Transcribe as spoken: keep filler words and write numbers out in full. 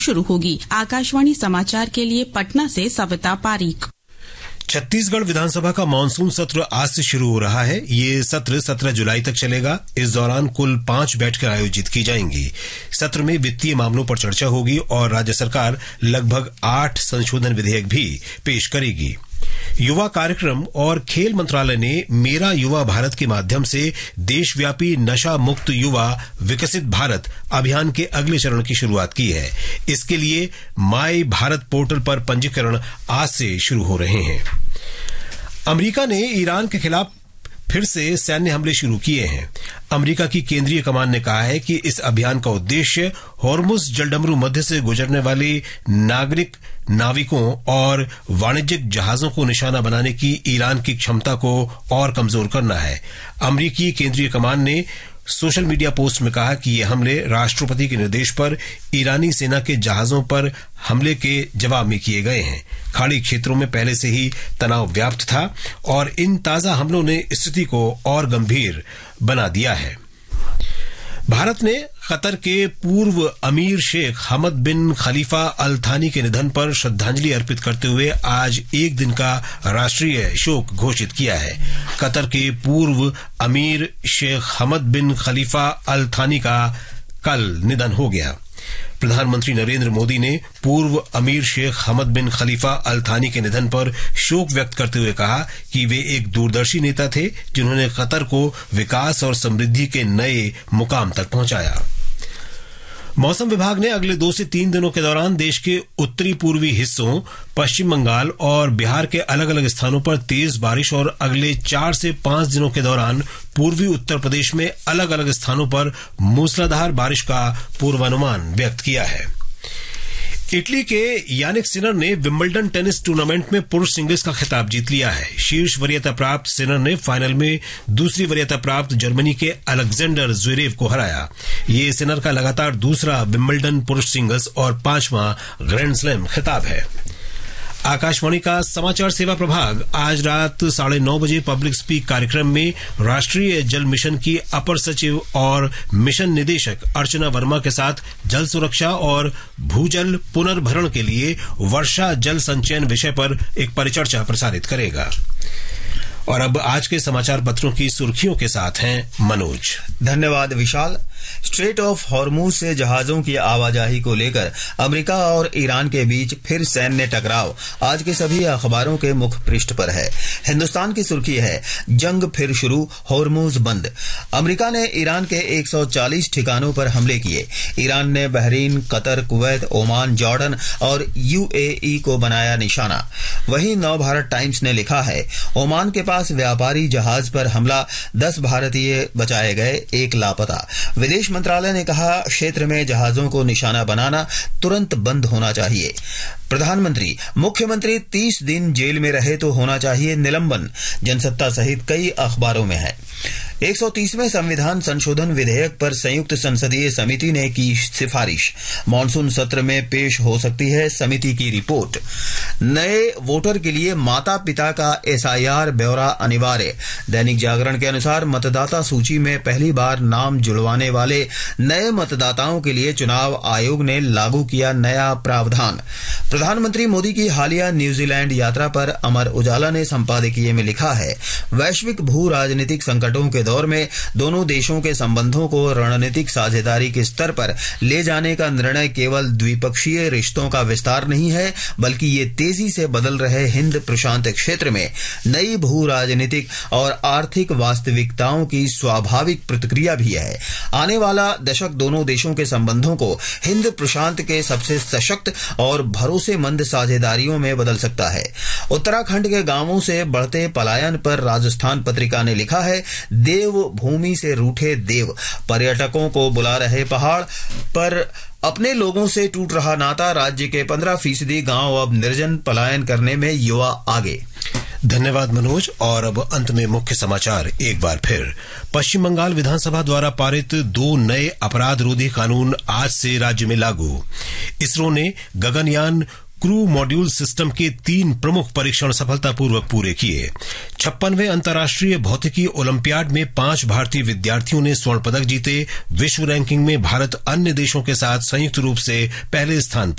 शुरू होगी। आकाशवाणी समाचार के लिए पटना से सविता पारीक। छत्तीसगढ़ विधानसभा का मानसून सत्र आज से शुरू हो रहा है। ये सत्र सत्रह जुलाई तक चलेगा। इस दौरान कुल पांच बैठकें आयोजित की जाएंगी। सत्र में वित्तीय मामलों पर चर्चा होगी और राज्य सरकार लगभग आठ संशोधन विधेयक भी पेश करेगी। युवा कार्यक्रम और खेल मंत्रालय ने मेरा युवा भारत के माध्यम से देशव्यापी नशा मुक्त युवा विकसित भारत अभियान के अगले चरण की शुरुआत की है। इसके लिए माई भारत पोर्टल पर पंजीकरण आज से शुरू हो रहे हैं। अमेरिका ने ईरान के खिलाफ फिर से सैन्य हमले शुरू किए हैं। अमेरिका की केंद्रीय कमान ने कहा है कि इस अभियान का उद्देश्य हॉर्मुज जलडमरू मध्य से गुजरने वाले नागरिक नाविकों और वाणिज्यिक जहाजों को निशाना बनाने की ईरान की क्षमता को और कमजोर करना है। अमेरिकी केंद्रीय कमान ने सोशल मीडिया पोस्ट में कहा कि ये हमले राष्ट्रपति के निर्देश पर ईरानी सेना के जहाजों पर हमले के जवाब में किए गए हैं। खाड़ी क्षेत्रों में पहले से ही तनाव व्याप्त था और इन ताजा हमलों ने स्थिति को और गंभीर बना दिया है। भारत ने कतर के पूर्व अमीर शेख हमद बिन खलीफा अल थानी के निधन पर श्रद्धांजलि अर्पित करते हुए आज एक दिन का राष्ट्रीय शोक घोषित किया है। कतर के पूर्व अमीर शेख हमद बिन खलीफा अल थानी का कल निधन हो गया। प्रधानमंत्री नरेंद्र मोदी ने पूर्व अमीर शेख हमद बिन खलीफा अल थानी के निधन पर शोक व्यक्त करते हुए कहा कि वे एक दूरदर्शी नेता थे जिन्होंने कतर को विकास और समृद्धि के नए मुकाम तक पहुंचाया। मौसम विभाग ने अगले दो से तीन दिनों के दौरान देश के उत्तरी पूर्वी हिस्सों, पश्चिम बंगाल और बिहार के अलग अलग स्थानों पर तेज बारिश और अगले चार से पांच दिनों के दौरान पूर्वी उत्तर प्रदेश में अलग अलग स्थानों पर मूसलाधार बारिश का पूर्वानुमान व्यक्त किया है। इटली के यानिक सिनर ने विंबलडन टेनिस टूर्नामेंट में पुरुष सिंगल्स का खिताब जीत लिया है। शीर्ष वरीयता प्राप्त सिनर ने फाइनल में दूसरी वरीयता प्राप्त जर्मनी के अलेक्जेंडर ज़्वेरेव को हराया। ये सिनर का लगातार दूसरा विंबलडन पुरुष सिंगल्स और पांचवां ग्रैंड स्लैम खिताब है। आकाशवाणी का समाचार सेवा प्रभाग आज रात साढ़े नौ बजे पब्लिक स्पीक कार्यक्रम में राष्ट्रीय जल मिशन की अपर सचिव और मिशन निदेशक अर्चना वर्मा के साथ जल सुरक्षा और भूजल पुनर्भरण के लिए वर्षा जल संचयन विषय पर एक परिचर्चा प्रसारित करेगा। और अब आज के समाचार पत्रों की सुर्खियों के साथ हैं मनोज। धन्यवाद विशाल। स्ट्रेट ऑफ हॉर्मुज से जहाजों की आवाजाही को लेकर अमेरिका और ईरान के बीच फिर सैन्य टकराव आज के सभी अखबारों के मुख पृष्ठ पर है। हिंदुस्तान की सुर्खी है, जंग फिर शुरू, हॉर्मुज बंद। अमेरिका ने ईरान के एक सौ चालीस ठिकानों पर हमले किए। ईरान ने Bahrain, Qatar, Kuwait, Oman, Jordan और यूएई को बनाया निशाना। वहीं नव भारत टाइम्स ने लिखा है, ओमान के पास व्यापारी जहाज पर हमला, दस भारतीय बचाए गए, एक लापता। विदेश मंत्रालय ने कहा, क्षेत्र में जहाजों को निशाना बनाना तुरंत बंद होना चाहिए। प्रधानमंत्री, मुख्यमंत्री तीस दिन जेल में रहे तो होना चाहिए निलंबन। जनसत्ता सहित कई अखबारों में है। एक सौ तीसवें संविधान संशोधन विधेयक पर संयुक्त संसदीय समिति ने की सिफारिश। मानसून सत्र में पेश हो सकती है समिति की रिपोर्ट। नए वोटर के लिए माता पिता का एसआईआर ब्यौरा अनिवार्य। दैनिक जागरण के अनुसार मतदाता सूची में पहली बार नाम जुड़वाने वाले नए मतदाताओं के लिए चुनाव आयोग ने लागू किया नया प्रावधान। प्रधानमंत्री मोदी की हालिया न्यूजीलैंड यात्रा पर अमर उजाला ने संपादकीय में लिखा है, वैश्विक भू राजनीतिक संकटों के दौर में दोनों देशों के संबंधों को रणनीतिक साझेदारी के स्तर पर ले जाने का निर्णय केवल द्विपक्षीय रिश्तों का विस्तार नहीं है, बल्कि ये तेजी से बदल रहे हिंद प्रशांत क्षेत्र में नई भू राजनीतिक और आर्थिक वास्तविकताओं की स्वाभाविक प्रतिक्रिया भी है। आने वाला दशक दोनों देशों के संबंधों को हिंद प्रशांत के सबसे सशक्त और भरोसेमंद साझेदारियों में बदल सकता है। उत्तराखंड के गांवों से बढ़ते पलायन पर राजस्थान पत्रिका ने लिखा है, देव भूमि से रूठे देव, पर्यटकों को बुला रहे पहाड़ पर अपने लोगों से टूट रहा नाता। राज्य के पंद्रह फीसदी गांव अब निर्जन, पलायन करने में युवा आगे। धन्यवाद मनोज। और अब अंत में मुख्य समाचार एक बार फिर। पश्चिम बंगाल विधानसभा द्वारा पारित दो नए अपराध रोधी कानून आज से राज्य में लागू। इसरो ने गगनयान क्रू मॉड्यूल सिस्टम के तीन प्रमुख परीक्षण सफलतापूर्वक पूरे किए। छप्पनवें अंतर्राष्ट्रीय भौतिकी ओलंपियाड में पांच भारतीय विद्यार्थियों ने स्वर्ण पदक जीते। विश्व रैंकिंग में भारत अन्य देशों के साथ संयुक्त रूप से पहले स्थान पर